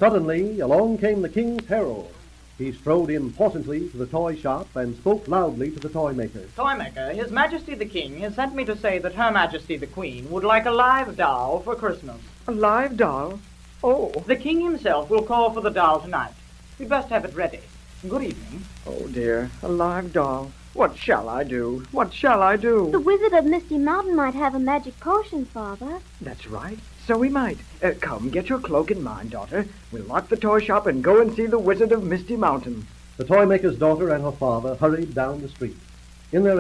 Suddenly, along came the King's herald. He strode importantly to the toy shop and spoke loudly to the toy maker. Toy maker, His Majesty the King has sent me to say that Her Majesty the Queen would like a live doll for Christmas. A live doll? Oh. The King himself will call for the doll tonight. We'd best have it ready. Good evening. Oh, dear. A live doll. What shall I do? What shall I do? The Wizard of Misty Mountain might have a magic potion, Father. That's right. So he might. Come, get your cloak and mine, daughter. We'll lock the toy shop and go and see the Wizard of Misty Mountain. The toy maker's daughter and her father hurried down the street. In their